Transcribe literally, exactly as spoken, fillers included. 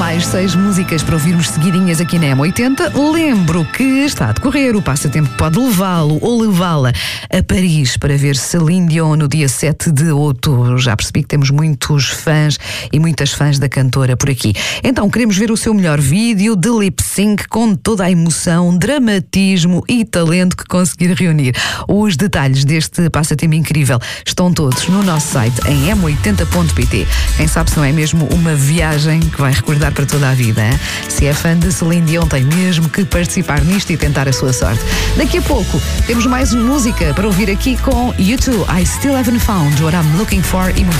Mais seis músicas para ouvirmos seguidinhas aqui na M oitenta. Lembro que está a decorrer o passatempo que pode levá-lo ou levá-la a Paris para ver Celine Dion no dia sete de outubro. Já percebi que temos muitos fãs e muitas fãs da cantora por aqui. Então queremos ver o seu melhor vídeo de lip sync com toda a emoção, dramatismo e talento que conseguir reunir. Os detalhes deste passatempo incrível estão todos no nosso site em m oitenta ponto pt. Quem sabe se não é mesmo uma viagem que vai recordar para toda a vida, hein? Se é fã de Celine Dion, tem mesmo que participar nisto e tentar a sua sorte. Daqui a pouco temos mais música para ouvir aqui com U dois, I Still Haven't Found What I'm Looking For e muito